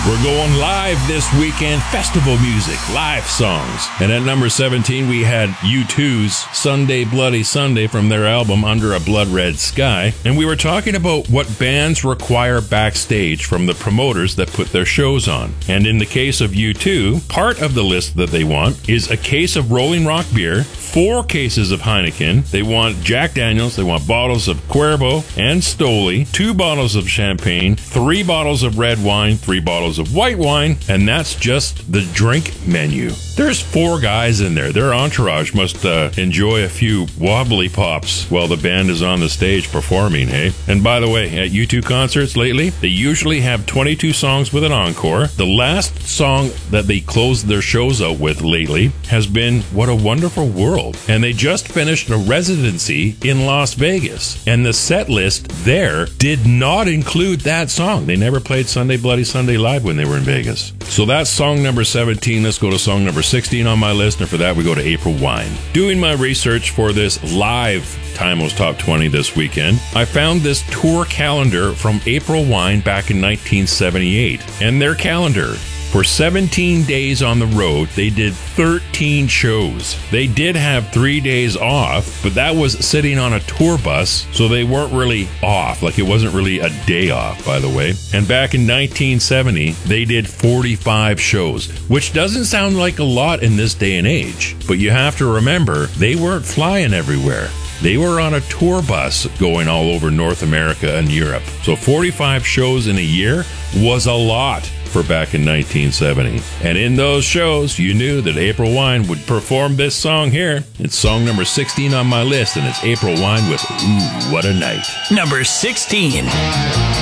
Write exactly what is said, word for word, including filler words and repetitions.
We're going live this weekend, festival music, live songs. And at number seventeen, we had U two's Sunday Bloody Sunday from their album Under a Blood Red Sky. And we were talking about what bands require backstage from the promoters that put their shows on. And in the case of U two, part of the list that they want is a case of Rolling Rock beer, four cases of Heineken, they want Jack Daniels, they want bottles of Cuervo and Stoli, two bottles of champagne, three bottles of red wine, three bottles of white wine, and that's just the drink menu. There's four guys in there. Their entourage must uh, enjoy a few wobbly pops while the band is on the stage performing, hey? And by the way, at U two concerts lately, they usually have twenty-two songs with an encore. The last song that they closed their shows out with lately has been What a Wonderful World. And they just finished a residency in Las Vegas. And the set list there did not include that song. They never played Sunday Bloody Sunday live when they were in Vegas. So that's song number seventeen. Let's go to song number sixteen on my list. And for that, we go to April Wine. Doing my research for this live Timos Top twenty this weekend, I found this tour calendar from April Wine back in nineteen seventy-eight. And their calendar, for seventeen days on the road, they did thirteen shows. They did have three days off, but that was sitting on a tour bus, so they weren't really off. Like, it wasn't really a day off, by the way. And back in nineteen seventy, they did forty-five shows, which doesn't sound like a lot in this day and age. But you have to remember, they weren't flying everywhere. They were on a tour bus going all over North America and Europe. So forty-five shows in a year was a lot for back in nineteen seventy. And in those shows, you knew that April Wine would perform this song here. It's song number sixteen on my list, and it's April Wine with Ooh, What a Night. Number sixteen.